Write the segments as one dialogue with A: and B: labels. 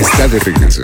A: Está de regreso.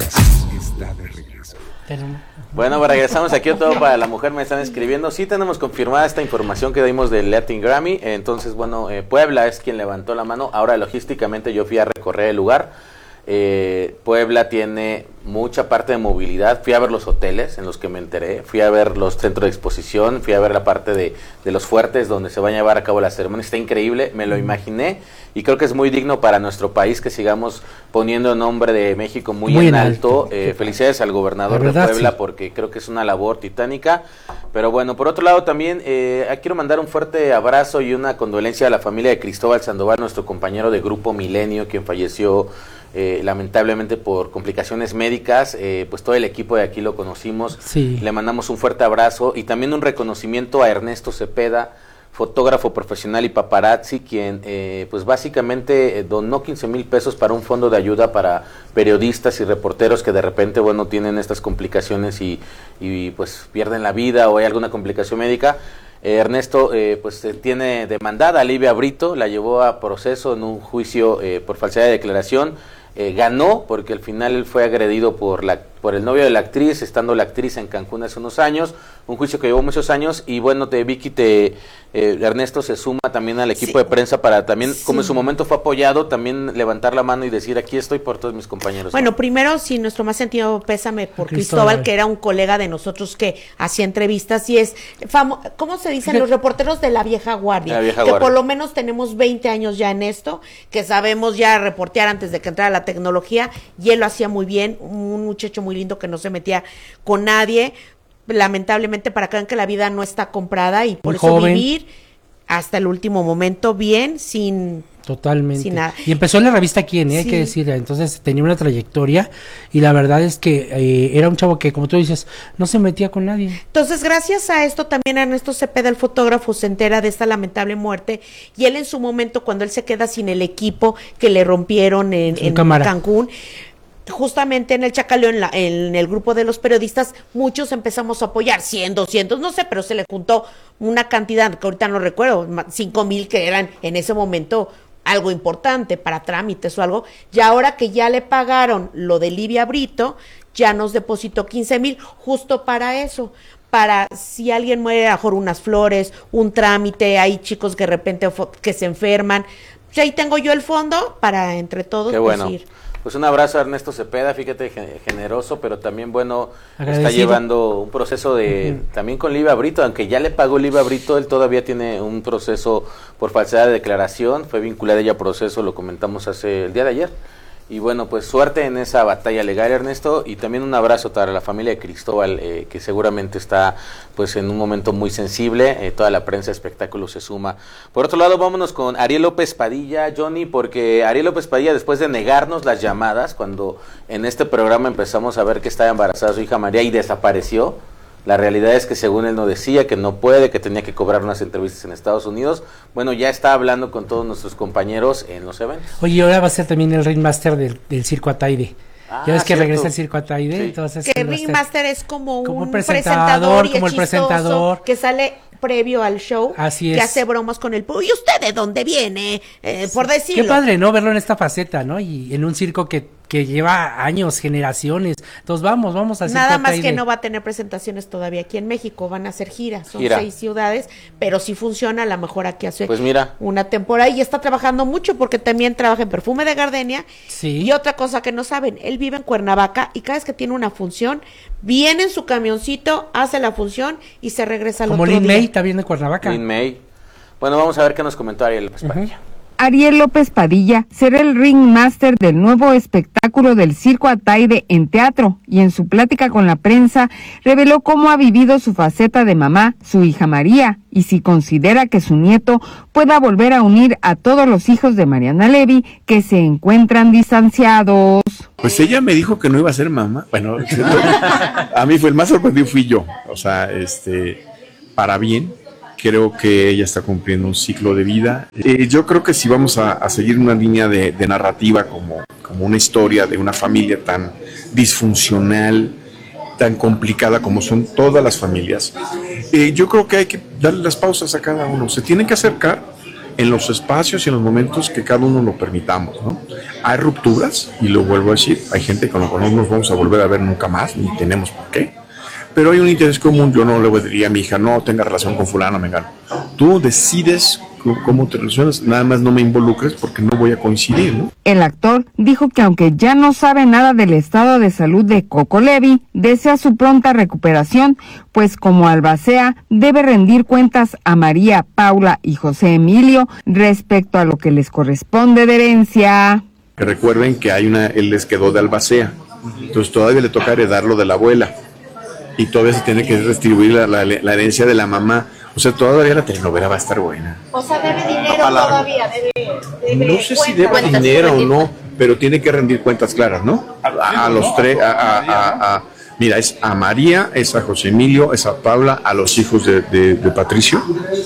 B: Bueno, pues regresamos aquí a Todo para la Mujer. Me están escribiendo. Sí tenemos confirmada esta información que dimos del Latin Grammy. Entonces, bueno, Puebla es quien levantó la mano. Ahora, logísticamente, yo fui a recorrer el lugar. Puebla tiene mucha parte de movilidad. Fui a ver los hoteles en los que me enteré, fui a ver los centros de exposición, fui a ver la parte de los fuertes donde se va a llevar a cabo la ceremonia. Está increíble, me lo imaginé y creo que es muy digno para nuestro país que sigamos poniendo el nombre de México muy en alto. Felicidades al gobernador de Puebla, sí, porque creo que es una labor titánica. Pero bueno, por otro lado también quiero mandar un fuerte abrazo y una condolencia a la familia de Cristóbal Sandoval, nuestro compañero de Grupo Milenio, quien falleció lamentablemente por complicaciones médicas. Pues todo el equipo de aquí lo conocimos, sí. Le mandamos un fuerte abrazo y también un reconocimiento a Ernesto Cepeda, fotógrafo profesional y paparazzi, quien pues básicamente donó 15,000 pesos para un fondo de ayuda para periodistas y reporteros que de repente, bueno, tienen estas complicaciones y pues pierden la vida o hay alguna complicación médica. Ernesto pues tiene demandada a Livia Brito, la llevó a proceso en un juicio por falsedad de declaración. Ganó porque al final él fue agredido por el novio de la actriz, estando la actriz en Cancún hace unos años, un juicio que llevó muchos años. Y bueno, Ernesto se suma también al equipo, sí, de prensa para también, sí, como en su momento fue apoyado, también levantar la mano y decir aquí estoy por todos mis compañeros.
C: Bueno, primero, sí, nuestro más sentido pésame por Cristóbal, que era un colega de nosotros que hacía entrevistas y es ¿cómo se dicen? Los reporteros de la vieja guardia, por lo menos tenemos 20 años ya en esto, que sabemos ya reportear antes de que entrara la tecnología, y él lo hacía muy bien, un muchacho muy lindo que no se metía con nadie. Lamentablemente, para que vean que la vida no está comprada y por muy eso joven. Vivir hasta el último momento bien, sin nada.
D: Y empezó en la revista Quién, sí, hay que decir, entonces tenía una trayectoria y la verdad es que era un chavo que, como tú dices, no se metía con nadie.
C: Entonces, gracias a esto también Ernesto Cepeda, el fotógrafo, se entera de esta lamentable muerte, y él en su momento, cuando él se queda sin el equipo que le rompieron en Cancún, justamente en el Chacaleo, en el grupo de los periodistas, muchos empezamos a apoyar, 100, 200, no sé, pero se le juntó una cantidad, que ahorita no recuerdo, 5,000, que eran en ese momento algo importante para trámites o algo, y ahora que ya le pagaron lo de Livia Brito, ya nos depositó 15,000, justo para eso, para si alguien muere, a mejor unas flores, un trámite, hay chicos que de repente que se enferman, pues ahí tengo yo el fondo para entre todos.
B: Qué bueno. Decir. Pues un abrazo a Ernesto Cepeda, fíjate, generoso, pero también, bueno, agradecido. Está llevando un proceso también con Livia Brito, aunque ya le pagó Livia Brito, él todavía tiene un proceso por falsedad de declaración, fue vinculada ella a proceso, lo comentamos el día de ayer. Y bueno, pues suerte en esa batalla legal, Ernesto, y también un abrazo para la familia de Cristóbal, que seguramente está pues en un momento muy sensible. Toda la prensa de espectáculos se suma. Por otro lado, vámonos con Ariel López Padilla, Johnny, porque Ariel López Padilla, después de negarnos las llamadas, cuando en este programa empezamos a ver que estaba embarazada su hija María y desapareció, la realidad es que según él no decía, que no puede, que tenía que cobrar unas entrevistas en Estados Unidos. Bueno, ya está hablando con todos nuestros compañeros en los eventos.
D: Oye, ahora va a ser también el Ringmaster del Circo Ataide. Ya ves que
B: cierto.
D: Regresa el Circo Ataide, sí. Entonces
C: que Ringmaster es como un presentador y como el presentador que sale previo al show,
D: así es,
C: que hace bromas con el público. ¿Y usted de dónde viene? Por decirlo.
D: Qué padre, ¿no? Verlo en esta faceta, ¿no? Y en un circo que lleva años, generaciones. Entonces vamos a hacer.
C: Nada más que no va a tener presentaciones todavía aquí en México, van a hacer giras, son 6 ciudades, pero si funciona, a lo mejor aquí hace una temporada, y está trabajando mucho porque también trabaja en Perfume de Gardenia.
D: Sí.
C: Y otra cosa que no saben, él vive en Cuernavaca y cada vez que tiene una función, viene en su camioncito, hace la función y se regresa al otro día.
D: Como Lin May, está bien de Cuernavaca.
B: Lin May. Bueno, vamos a ver qué nos comentó Ariel López Padilla.
E: Ariel López Padilla será el ringmaster del nuevo espectáculo del Circo Ataide en teatro, y en su plática con la prensa reveló cómo ha vivido su faceta de mamá, su hija María, y si considera que su nieto pueda volver a unir a todos los hijos de Mariana Levy que se encuentran distanciados.
F: Pues ella me dijo que no iba a ser mamá. Bueno, a mí el más sorprendido fui yo, o sea, para bien. Creo que ella está cumpliendo un ciclo de vida. Yo creo que si vamos a seguir una línea de narrativa como una historia de una familia tan disfuncional, tan complicada como son todas las familias, yo creo que hay que darle las pausas a cada uno. Se tienen que acercar en los espacios y en los momentos que cada uno lo permitamos, ¿no? Hay rupturas, y lo vuelvo a decir, hay gente con la cual no nos vamos a volver a ver nunca más, ni tenemos por qué, pero hay un interés común. Yo no le diría a mi hija, no tenga relación con fulano, mengano. Tú decides cómo te relacionas, nada más no me involucres porque no voy a coincidir, ¿no?
E: El actor dijo que aunque ya no sabe nada del estado de salud de Coco Levi, desea su pronta recuperación, pues como albacea debe rendir cuentas a María Paula y José Emilio respecto a lo que les corresponde de herencia.
F: Que recuerden que él les quedó de albacea, entonces todavía le toca heredarlo de la abuela y todavía se tiene que distribuir la herencia de la mamá. O sea, todavía la telenovela va a estar buena.
C: O sea, debe dinero todavía, debe
F: no sé si debe dinero o no, pero tiene que rendir cuentas claras, ¿no? A los tres, mira, es a María, es a José Emilio, es a Paula, a los hijos de Patricio,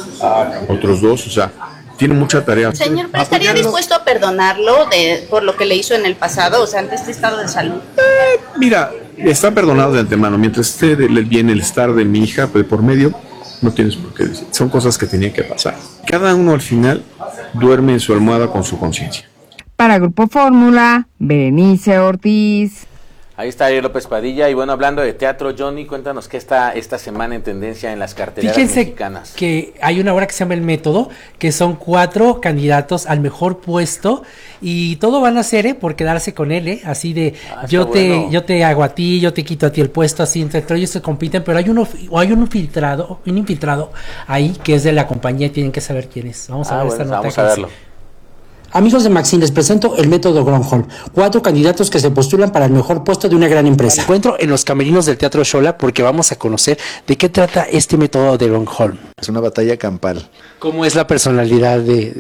F: otros dos, o sea, tiene mucha tarea.
A: Señor, ¿pero estaría dispuesto a perdonarlo por lo que le hizo en el pasado, o sea, ante este estado de salud?
F: Mira, está perdonado de antemano, mientras esté el bienestar de mi hija por medio, no tienes por qué decir. Son cosas que tenían que pasar. Cada uno al final duerme en su almohada con su conciencia.
E: Para Grupo Fórmula, Berenice Ortiz.
B: Ahí está Ariel López Padilla. Y bueno, hablando de teatro, Johnny, cuéntanos qué está esta semana en tendencia en las carteleras mexicanas.
D: Que hay una obra que se llama El Método, que son 4 candidatos al mejor puesto, y todo van a hacer por quedarse con él, así de yo te hago a ti, yo te quito a ti el puesto, así entre ellos se compiten, pero hay un infiltrado ahí que es de la compañía y tienen que saber quién es. Vamos a ver esta nota.
B: Vamos a verlo.
G: Amigos de Maxim, les presento el método Gronholm. 4 candidatos que se postulan para el mejor puesto de una gran empresa. Me encuentro en los camerinos del Teatro Xola porque vamos a conocer de qué trata este método de Gronholm.
H: Es una batalla campal.
G: ¿Cómo es la personalidad de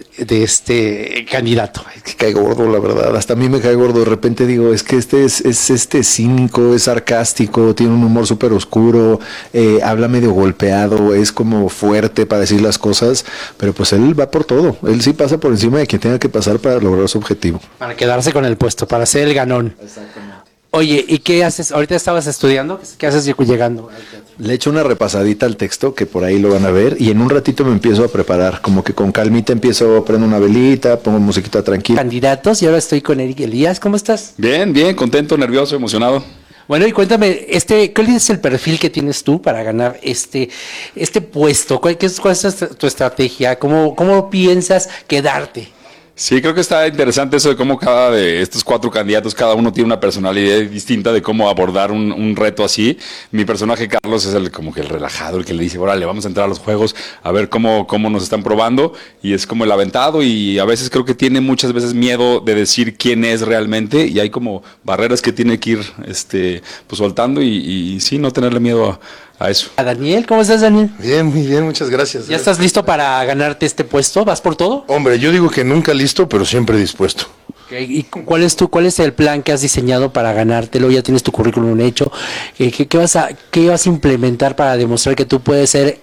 G: este candidato?
H: Es que cae gordo, la verdad. Hasta a mí me cae gordo. De repente digo, es que este es cínico, es sarcástico, tiene un humor súper oscuro, habla medio golpeado, es como fuerte para decir las cosas, pero pues él va por todo. Él sí pasa por encima de quien tenga que pasar para lograr su objetivo.
G: Para quedarse con el puesto, para ser el ganón.
H: Exactamente.
G: Oye, ¿y qué haces? ¿Ahorita estabas estudiando? ¿Qué haces llegando?
H: Le echo una repasadita al texto, que por ahí lo van a ver, y en un ratito me empiezo a preparar, como que con calmita empiezo, prendo una velita, pongo musiquita tranquila.
G: Candidatos, y ahora estoy con Eric Elías. ¿Cómo estás?
I: Bien, contento, nervioso, emocionado.
G: Bueno, y cuéntame, ¿cuál es el perfil que tienes tú para ganar este puesto? ¿Cuál es tu estrategia? ¿Cómo piensas quedarte?
I: Sí, creo que está interesante eso de cómo cada de estos 4 candidatos, cada uno tiene una personalidad distinta de cómo abordar un reto así. Mi personaje, Carlos, es como que el relajado, el que le dice, órale, vamos a entrar a los juegos, a ver cómo nos están probando, y es como el aventado, y a veces creo que tiene muchas veces miedo de decir quién es realmente, y hay como barreras que tiene que ir pues soltando, y sí, no tenerle miedo a eso.
G: ¿A Daniel? ¿Cómo estás, Daniel?
H: Bien, muy bien, muchas gracias.
G: ¿Ya estás listo para ganarte este puesto? ¿Vas por todo?
H: Hombre, yo digo que nunca listo, pero siempre dispuesto.
G: Okay. ¿Y cuál es el plan que has diseñado para ganártelo? Ya tienes tu currículum hecho. ¿Qué vas a implementar para demostrar que tú puedes ser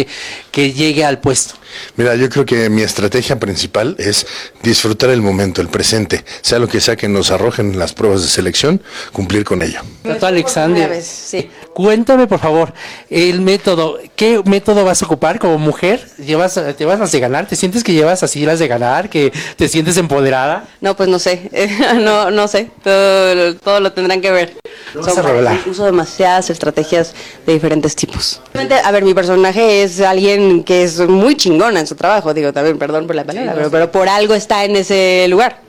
G: que llegue al puesto?
H: Mira, yo creo que mi estrategia principal es disfrutar el momento, el presente, sea lo que sea que nos arrojen las pruebas de selección, cumplir con ello.
G: Tato Alexander,
A: Sí.
G: Cuéntame por favor, el método, ¿qué método vas a ocupar como mujer? ¿Te vas las de ganar? ¿Te sientes que llevas así las de ganar? ¿Que te sientes empoderada?
A: No, pues no sé, no sé, todo lo tendrán que ver.
G: Vamos a revelar.
A: Uso demasiadas estrategias de diferentes tipos. A ver, mi personaje es alguien que es muy chingona en su trabajo, digo, también, perdón por la palabra, pero por algo está en ese lugar.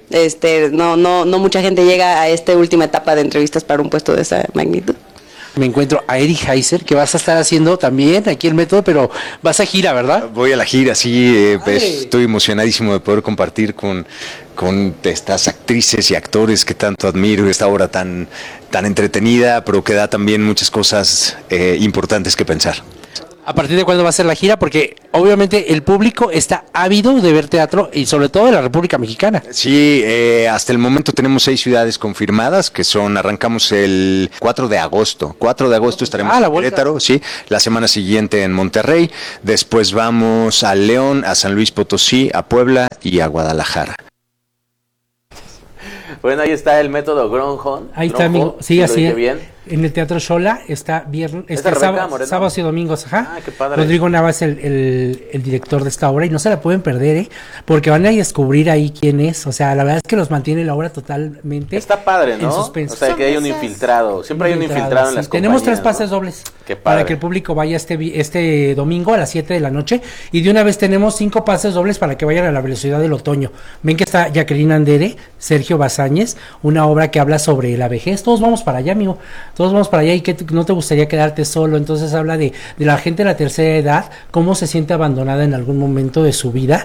A: No mucha gente llega a esta última etapa de entrevistas para un puesto de esa magnitud.
G: Me encuentro a Eric Heiser, que vas a estar haciendo también aquí el método, pero vas a gira, ¿verdad?
J: Voy a la gira, sí, estoy emocionadísimo de poder compartir con estas actrices y actores que tanto admiro, esta obra tan entretenida, pero que da también muchas cosas importantes que pensar.
G: ¿A partir de cuándo va a ser la gira? Porque obviamente el público está ávido de ver teatro y sobre todo de la República Mexicana.
J: Sí, hasta el momento tenemos 6 ciudades confirmadas, que arrancamos el 4 de agosto. 4 de agosto estaremos en Querétaro, sí, la semana siguiente en Monterrey, después vamos a León, a San Luis Potosí, a Puebla y a Guadalajara.
B: Bueno, ahí está el método Gronholm.
D: Ahí está, amigo. Sí, así es.
B: Bien.
D: En el Teatro Xola está viernes, sábados y domingos, ajá.
B: Qué padre.
D: Rodrigo Navas, el director de esta obra, y no se la pueden perder, porque van a descubrir ahí quién es. O sea, la verdad es que los mantiene la obra totalmente.
B: Está padre, ¿no?
D: En suspenso.
B: O sea, que hay un infiltrado. Siempre hay un infiltrado en las compañías.
D: Tenemos 3 pases dobles para que el público vaya este domingo a las 7 de la noche. Y de una vez tenemos 5 pases dobles para que vayan a la velocidad del otoño. Ven que está Jacqueline Andere, Sergio Bazáñez, una obra que habla sobre la vejez. Todos vamos para allá, amigo. Todos vamos para allá y que no te gustaría quedarte solo. Entonces habla de la gente de la tercera edad, cómo se siente abandonada en algún momento de su vida.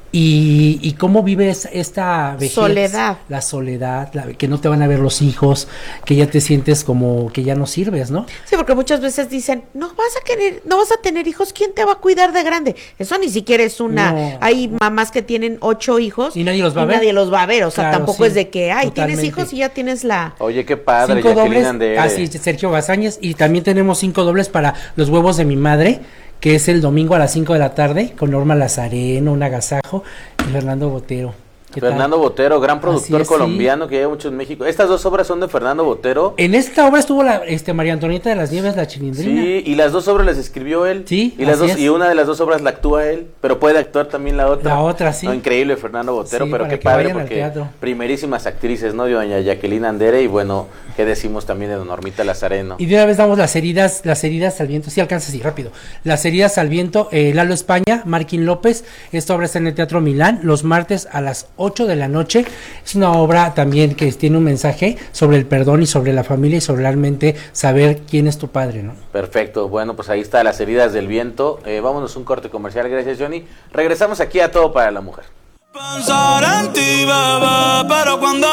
D: Y cómo vives esta vejez,
C: soledad.
D: La soledad, que no te van a ver los hijos, que ya te sientes como que ya no sirves, ¿no?
C: Sí, porque muchas veces dicen, no vas a tener hijos, ¿quién te va a cuidar de grande? Eso ni siquiera es una, no. Hay mamás que tienen 8 hijos
D: y nadie los va a ver.
C: Nadie los va a ver, o sea,
D: claro,
C: tampoco
D: sí,
C: es de que,
D: totalmente.
C: Tienes hijos y ya tienes la...
B: Oye, qué padre,
D: 5 dobles, así Sergio Bazáñez, y también tenemos 5 dobles para Los huevos de mi madre, que es el domingo a las 5 de la tarde, con Norma Lazareno, Un agasajo, y Fernando Botero.
B: Fernando Botero, gran productor colombiano que lleva mucho en México. Estas 2 obras son de Fernando Botero.
D: En esta obra estuvo María Antonieta de las Nieves, la Chilindrina.
B: Sí, y las 2 obras las escribió él.
D: Sí,
B: y una de las 2 obras la actúa él, pero puede actuar también la otra.
D: La otra, sí.
B: No, increíble Fernando Botero,
D: sí,
B: pero qué padre porque primerísimas actrices, ¿no? Doña Jacqueline Andere y bueno, ¿qué decimos también de Don Normita Lazareno?
D: Y de una vez damos las heridas al viento, sí alcanza así rápido. Las heridas al viento, Lalo España, Marquín López. Esta obra está en el Teatro Milán los martes a las 8 de la noche. Es una obra también que tiene un mensaje sobre el perdón y sobre la familia y sobre realmente saber quién es tu padre, ¿no?
B: Perfecto, bueno, pues ahí está Las heridas del viento. Vámonos un corte comercial, gracias Johnny. Regresamos aquí a Todo para la Mujer.
K: Pensar en ti, bebé, pero cuando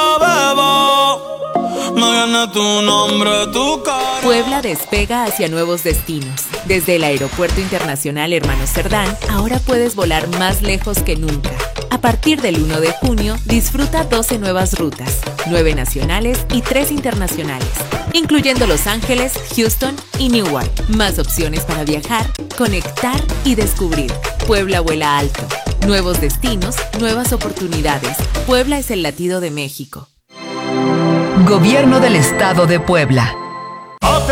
K: bebo me viene tu nombre, tu cara.
L: Puebla despega hacia nuevos destinos. Desde el Aeropuerto Internacional Hermanos Cerdán, ahora puedes volar más lejos que nunca. A partir del 1 de junio, disfruta 12 nuevas rutas, 9 nacionales y 3 internacionales, incluyendo Los Ángeles, Houston y Newark. Más opciones para viajar, conectar y descubrir. Puebla vuela alto. Nuevos destinos, nuevas oportunidades. Puebla es el latido de México.
M: Gobierno del Estado de Puebla.